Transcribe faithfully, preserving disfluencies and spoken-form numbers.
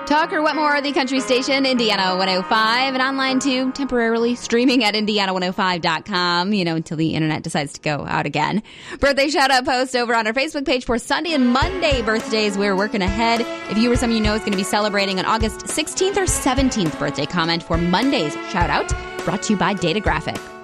Talker Wetmore, the country station, Indiana one oh five, and online too, temporarily streaming at indiana one oh five dot com, you know, until the internet decides to go out again. Birthday shout-out post over on our Facebook page for Sunday and Monday birthdays. We're working ahead. If you or someone you know is going to be celebrating an August sixteenth or seventeenth birthday, comment for Monday's shout-out, brought to you by Data Graphic.